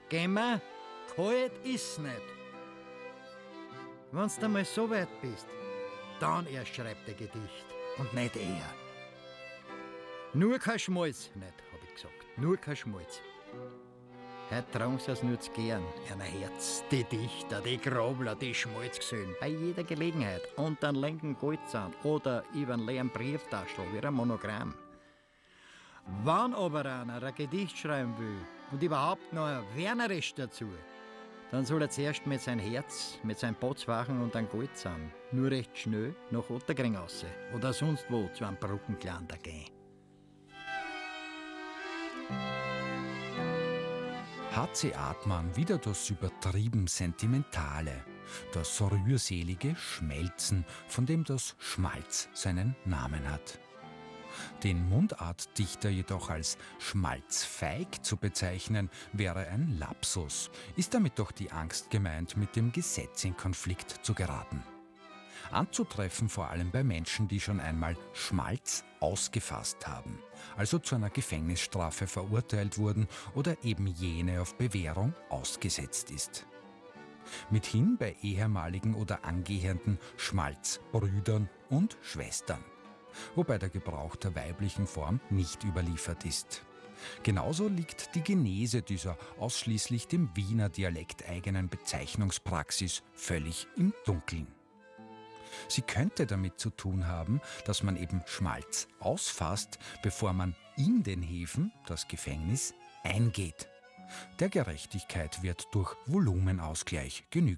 Geh mal, kalt ist's nicht. Wenn's du mal so weit bist, dann erst schreibt ein Gedicht und nicht eher. Nur kein Schmalz, nicht, hab ich gesagt. Nur kein Schmalz. Heute tragen sie's nur zu gern, ein Herz, die Dichter, die Grabler, die Schmalzgesellen, bei jeder Gelegenheit, unter den linken Goldzahn oder über einen leeren Brieftaschel wie ein Monogramm. Wenn aber einer ein Gedicht schreiben will und überhaupt noch ein wernerisch dazu, dann soll er zuerst mit sein Herz, mit seinem Botzwachen und einem Goldzahn nur recht schnell nach Otterkring raus oder sonst wo zu einem Brückenklander gehen. H.C. Artmann wieder das übertrieben Sentimentale, das rührselige Schmelzen, von dem das Schmalz seinen Namen hat. Den Mundartdichter jedoch als schmalzfeig zu bezeichnen, wäre ein Lapsus. Ist damit doch die Angst gemeint, mit dem Gesetz in Konflikt zu geraten. Anzutreffen vor allem bei Menschen, die schon einmal Schmalz ausgefasst haben, also zu einer Gefängnisstrafe verurteilt wurden oder eben jene auf Bewährung ausgesetzt ist. Mithin bei ehemaligen oder angehenden Schmalzbrüdern und Schwestern, wobei der Gebrauch der weiblichen Form nicht überliefert ist. Genauso liegt die Genese dieser ausschließlich dem Wiener Dialekt eigenen Bezeichnungspraxis völlig im Dunkeln. Sie könnte damit zu tun haben, dass man eben Schmalz ausfasst, bevor man in den Häfen, das Gefängnis, eingeht. Der Gerechtigkeit wird durch Volumenausgleich genügt.